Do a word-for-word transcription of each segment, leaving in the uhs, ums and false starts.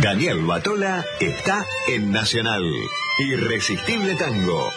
Daniel Batola está en Nacional. Irresistible Tango.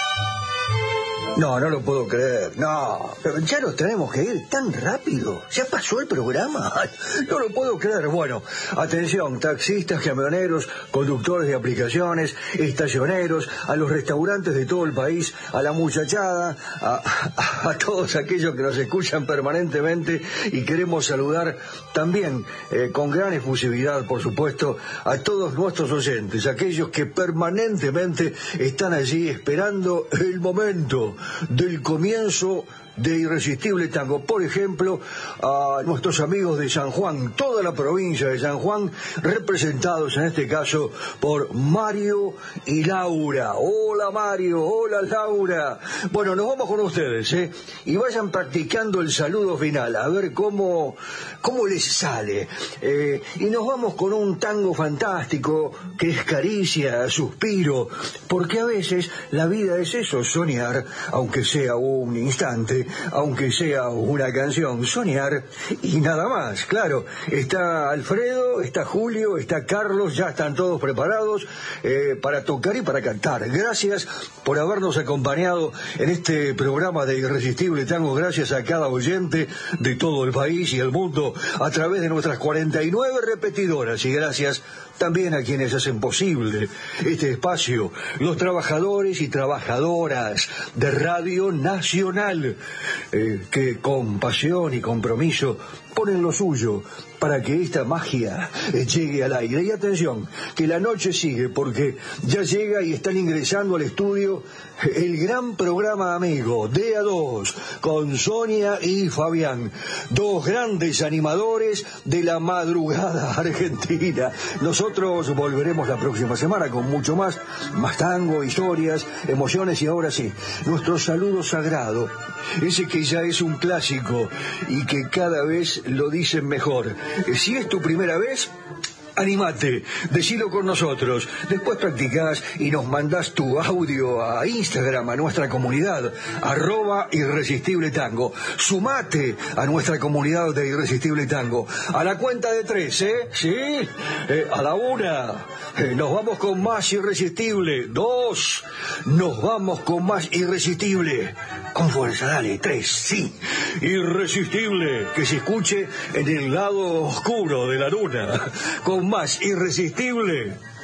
No, no lo puedo creer, no, pero ya nos tenemos que ir tan rápido, ¿ya pasó el programa? Ay, no lo puedo creer. Bueno, atención, taxistas, camioneros, conductores de aplicaciones, estacioneros, a los restaurantes de todo el país, a la muchachada, a, a, a todos aquellos que nos escuchan permanentemente, y queremos saludar también, eh, con gran efusividad, por supuesto, a todos nuestros oyentes, aquellos que permanentemente están allí esperando el momento del comienzo de Irresistible Tango. Por ejemplo, a nuestros amigos de San Juan, toda la provincia de San Juan, representados en este caso por Mario y Laura. Hola Mario, hola Laura. Bueno, nos vamos con ustedes, ¿eh? Y vayan practicando el saludo final, a ver cómo, cómo les sale. Eh, y nos vamos con un tango fantástico que es caricia, suspiro, porque a veces la vida es eso, soñar, aunque sea un instante, aunque sea una canción, soñar y nada más. Claro, está Alfredo, está Julio, está Carlos, ya están todos preparados eh, para tocar y para cantar. Gracias por habernos acompañado en este programa de Irresistible Tango. Gracias a cada oyente de todo el país y el mundo a través de nuestras cuarenta y nueve repetidoras, y gracias también a quienes hacen posible este espacio, los trabajadores y trabajadoras de Radio Nacional, eh, que con pasión y compromiso ponen lo suyo para que esta magia eh, llegue al aire. Y atención, que la noche sigue, porque ya llega y están ingresando al estudio el gran programa amigo D A dos, con Sonia y Fabián, dos grandes animadores de la madrugada argentina. Nosotros volveremos la próxima semana con mucho más, más tango, historias, emociones, y ahora sí, nuestro saludo sagrado, ese que ya es un clásico y que cada vez lo dicen mejor. Si es tu primera vez, animate, decilo con nosotros. Después practicás y nos mandás tu audio a Instagram, a nuestra comunidad, arroba Irresistible Tango. Sumate a nuestra comunidad de Irresistible Tango. A la cuenta de tres, ¿eh? ¿Sí? Eh, a la una, eh, nos vamos con más Irresistible. Dos, nos vamos con más Irresistible. Con fuerza, dale, tres, sí. Irresistible, que se escuche en el lado oscuro de la luna. Con más Irresistible.